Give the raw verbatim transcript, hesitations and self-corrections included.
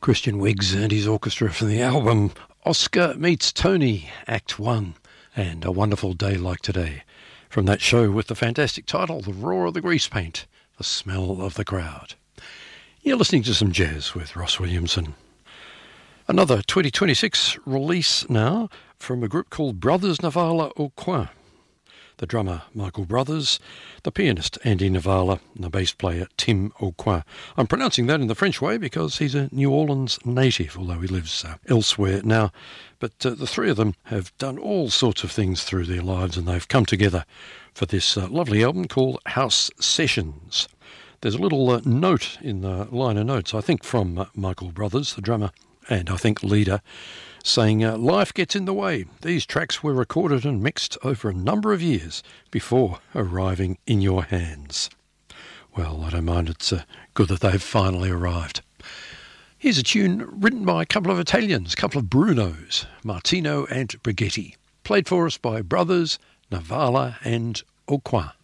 Christian Wiggs and his orchestra from the album Oscar Meets Tony, Act one, and A Wonderful Day Like Today, from that show with the fantastic title, The Roar of the Grease Paint, The Smell of the Crowd. You're listening to some jazz with Ross Williamson. Another twenty twenty-six release now from a group called Brothers Navala au Coin. The drummer, Michael Brothers, the pianist, Andy Navala, and the bass player, Tim Aucoin. I'm pronouncing that in the French way because he's a New Orleans native, although he lives uh, elsewhere now. But uh, the three of them have done all sorts of things through their lives, and they've come together for this uh, lovely album called House Sessions. There's a little uh, note in the liner notes, I think from uh, Michael Brothers, the drummer, and I think leader, saying, uh, life gets in the way. These tracks were recorded and mixed over a number of years before arriving in your hands. Well, I don't mind. It's uh, good that they've finally arrived. Here's a tune written by a couple of Italians, a couple of Brunos, Martino and Brigetti, played for us by Brothers Navala and Aucoin.